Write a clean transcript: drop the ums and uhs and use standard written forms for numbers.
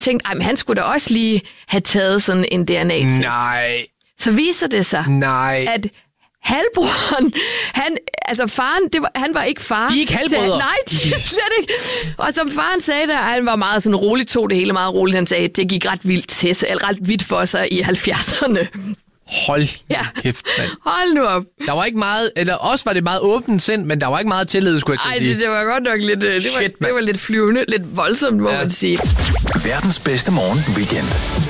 tænkte, men han skulle da også lige have taget sådan en DNA-test. Nej. Så viser det sig, at halvbroderen, faren, han var ikke far. De er ikke halvbrødre? Nej, de er slet ikke. Og som faren sagde der, han var meget sådan roligt, tog det hele meget roligt. Han sagde, at det gik ret vildt for sig i 70'erne. Hold kæft, mand. Hold nu op. Der var ikke meget, eller også var det meget åbent sind, men der var ikke meget tillid, skulle jeg til at sige. Det var godt nok lidt, det var lidt flyvende, lidt voldsomt, må man sige. Verdens bedste morgen weekend.